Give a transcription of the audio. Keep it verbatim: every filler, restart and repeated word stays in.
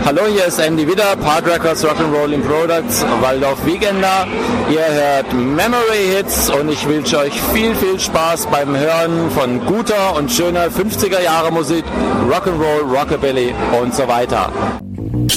Hallo, hier ist Andy Widder, Part Records Rock'n'Rollin' Products, Waldorf Weekender. Ihr hört Memory Hits und ich wünsche euch viel, viel Spaß beim Hören von guter und schöner fünfziger Jahre Musik, Rock'n'Roll, Rockabilly und so weiter.